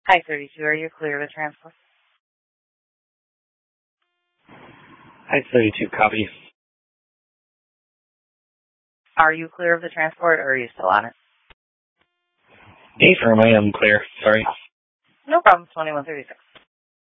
I-32, are you clear of the transport? I-32, copy. Are you clear of the transport, or are you still on it? Affirm, I am clear. Sorry. No problem, 2136.